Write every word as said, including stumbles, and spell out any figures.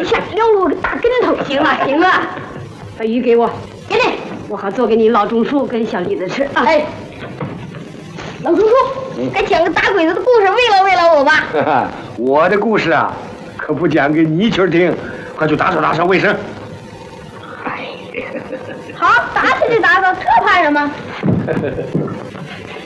一下撂了我个大跟头。行了行了，把鱼给我，给你，我好做给你老中叔跟小李子吃啊。哎，老中叔，嗯、该讲个打鬼子的故事慰劳慰劳我吧。 我的故事啊，可不讲给你群听，快去打扫打扫卫生。 好，打扫就打扫，这怕什么？